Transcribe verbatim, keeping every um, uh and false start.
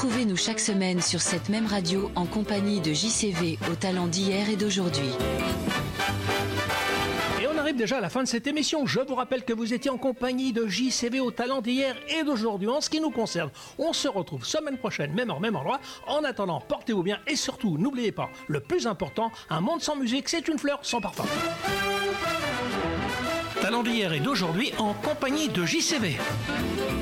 Retrouvez-nous chaque semaine sur cette même radio en compagnie de J C V au talent d'hier et d'aujourd'hui. Et on arrive déjà à la fin de cette émission. Je vous rappelle que vous étiez en compagnie de J C V au talent d'hier et d'aujourd'hui. En ce qui nous concerne, on se retrouve semaine prochaine, même heure, même endroit. En attendant, portez-vous bien et surtout, n'oubliez pas, le plus important, un monde sans musique, c'est une fleur sans parfum. Talent d'hier et d'aujourd'hui en compagnie de J C V.